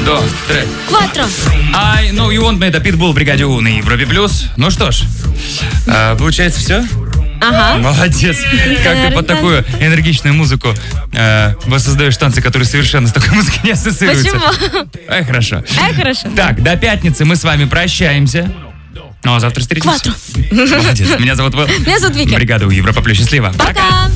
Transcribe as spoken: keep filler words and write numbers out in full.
до, три. Quattro. I know you want me, это Питбул в бригаде У на Европе плюс. Ну что ж, а, получается все? Ага. Молодец. Как ты под такую энергичную музыку э, воссоздаешь танцы, которые совершенно с такой музыкой не ассоциируются. Почему? Ай, хорошо. Ай, хорошо. Так, до пятницы мы с вами прощаемся. Ну, а завтра встретимся. Quattro. Молодец. Меня зовут Вэл. Меня зовут Вики. Бригада У Европа плюс. Счастливо. Пока.